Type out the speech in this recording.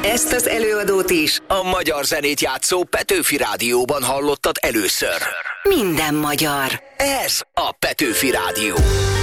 Ezt az előadót is a magyar zenét játszó Petőfi Rádióban hallottad először. minden magyar. Ez a Petőfi Rádió.